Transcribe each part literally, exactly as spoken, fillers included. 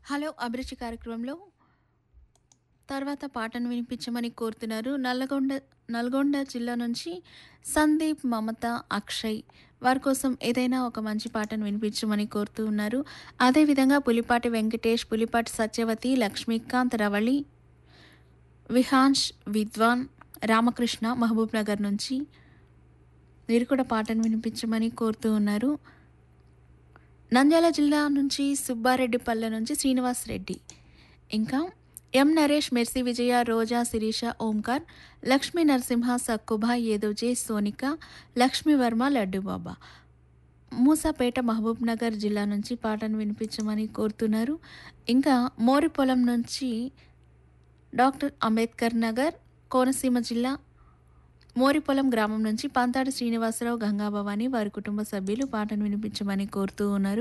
Hello అభిరుచి కార్యక్రమంలో తర్వాత పాటను వినిపించమని కోరుతున్నారు. నల్లగొండ నల్గొండ జిల్లా నుంచి సందీప్, మమత, అక్షయ్ వారి కోసం ఏదైనా ఒక మంచి పాటను వినిపించమని కోరుతూ ఉన్నారు. అదేవిధంగా పులిపాటి వెంకటేష్, పులిపాటి సత్యవతి, లక్ష్మీకాంత్, రవళి, విహాన్ష్, విద్వాన్, రామకృష్ణ మహబూబ్ నగర్ నుంచి వీరు కూడా పాటను వినిపించమని కోరుతూ ఉన్నారు. నంద్యాల జిల్లా నుంచి సుబ్బారెడ్డిపల్లె నుంచి శ్రీనివాస్ రెడ్డి, ఇంకా ఎం నరేష్, మెర్సీ విజయ, రోజా, శిరీష, ఓంకార్, లక్ష్మీ నరసింహ, సక్కుభా, ఏదోజే, సోనిక, లక్ష్మీవర్మ, లడ్డూబాబా మూసాపేట మహబూబ్ నగర్ జిల్లా నుంచి పాటను వినిపించమని కోరుతున్నారు. ఇంకా మోరిపొలం నుంచి డాక్టర్ అంబేద్కర్ నగర్, కోనసీమ జిల్లా మోరిపొలం గ్రామం నుంచి పంతాడి శ్రీనివాసరావు, గంగాభవాని వారి కుటుంబ సభ్యులు పాటను వినిపించమని కోరుతూ ఉన్నారు.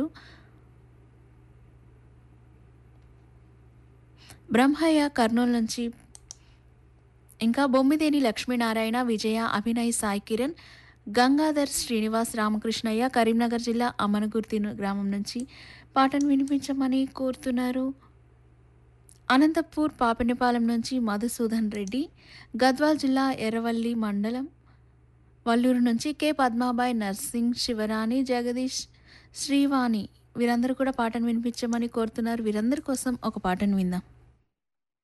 బ్రహ్మయ్య కర్నూలు నుంచి, ఇంకా బొమ్మిదేని లక్ష్మీనారాయణ, విజయ, అభినయ్, సాయి కిరణ్, గంగాధర్, శ్రీనివాస్, రామకృష్ణయ్య కరీంనగర్ జిల్లా అమనగుర్తి గ్రామం నుంచి పాటను వినిపించమని కోరుతున్నారు. అనంతపూర్ పాపినిపాలెం నుంచి మధుసూదన్ రెడ్డి, గద్వాల్ జిల్లా ఎర్రవల్లి మండలం వల్లూరు నుంచి కె పద్మాబాయ్, నర్సింగ్, శివరాణి, జగదీష్, శ్రీవాణి వీరందరూ కూడా పాటను వినిపించమని కోరుతున్నారు. వీరందరి కోసం ఒక పాటను విందాం.